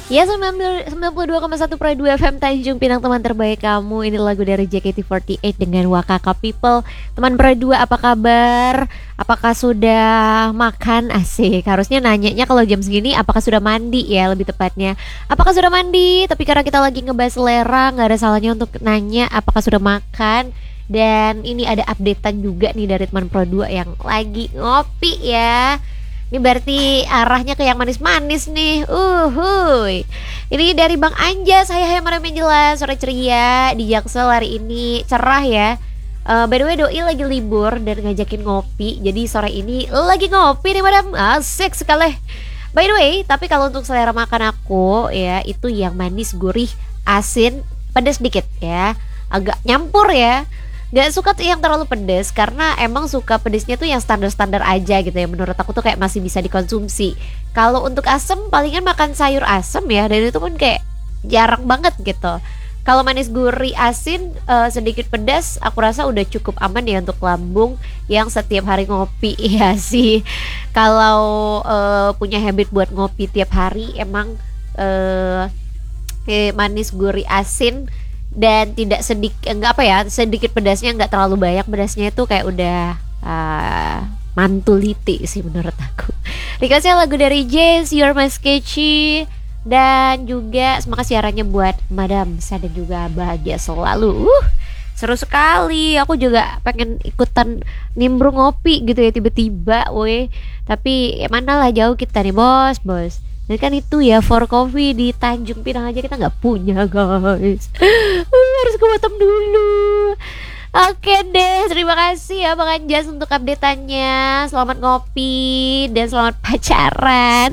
Ya, 92,1 Pro 2 FM Tanjung Pinang, teman terbaik kamu. Ini lagu dari JKT48 dengan Wakaka People. Teman Pro 2, apa kabar? Apakah sudah makan? Asik. Harusnya nanyanya kalau jam segini apakah sudah mandi ya, lebih tepatnya. Apakah sudah mandi? Tapi karena kita lagi ngebahas selera, nggak ada salahnya untuk nanya apakah sudah makan. Dan ini ada updatean juga nih dari teman Pro 2 yang lagi ngopi ya. Ini berarti arahnya ke yang manis-manis nih. Uhuy. Ini dari Bang Anjas. Hai Maram yang jelas. Sore ceria di Jaksel hari ini cerah ya. By the way, Doi lagi libur dan ngajakin ngopi. Jadi sore ini lagi ngopi nih Madam. Asik sekali. By the way, tapi kalau untuk selera makan aku ya, itu yang manis, gurih, asin, pedas dikit ya. Agak nyampur ya. Gak suka tuh yang terlalu pedes, karena emang suka pedesnya tuh yang standar-standar aja gitu ya. Menurut aku tuh kayak masih bisa dikonsumsi. Kalau untuk asem palingan makan sayur asem ya, dan itu pun kayak jarang banget gitu. Kalau manis, gurih, asin, sedikit pedas, aku rasa udah cukup aman ya untuk lambung yang setiap hari ngopi. Ya sih, kalau punya habit buat ngopi tiap hari, emang manis, gurih, asin dan tidak sedikit, enggak apa ya, sedikit pedasnya, enggak terlalu banyak pedasnya, itu kayak udah mantuliti sih menurut aku. Requestnya lagu dari Jace, You're My Sketchy. Dan juga semangat siarannya buat Madam Sa, dan juga bahagia selalu. Seru sekali. Aku juga pengen ikutan nimbrung ngopi gitu ya tiba-tiba weh. Tapi ya mana lah, jauh kita nih bos. Dan kan itu ya, for coffee di Tanjung Pinang aja kita nggak punya guys. Harus ke Batam dulu. Oke deh, terima kasih ya Bang Anjas untuk update-annya. Selamat ngopi dan selamat pacaran.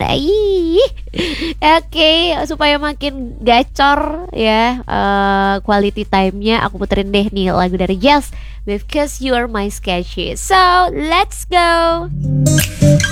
Oke, supaya makin gacor ya quality time-nya, aku puterin deh nih lagu dari Jazz, Because You Are My Sketchy. So, let's go.